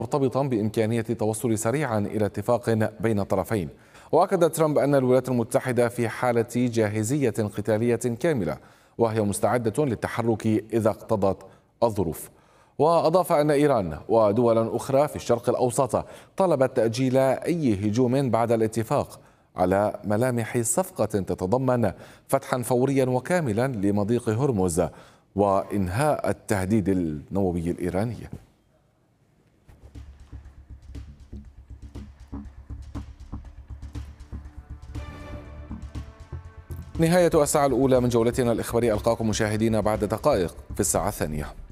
مرتبطا بإمكانية التوصل سريعا إلى اتفاق بين الطرفين. وأكد ترامب أن الولايات المتحدة في حالة جاهزية قتالية كاملة، وهي مستعدة للتحرك إذا اقتضت الظروف. وأضاف أن إيران ودول أخرى في الشرق الأوسط طلبت تأجيل أي هجوم بعد الاتفاق على ملامح صفقة تتضمن فتحا فوريا وكاملا لمضيق هرمز وإنهاء التهديد النووي الإيراني. نهاية الساعة الأولى من جولتنا الإخبارية. ألقاكم مشاهدينا بعد دقائق في الساعة الثانية.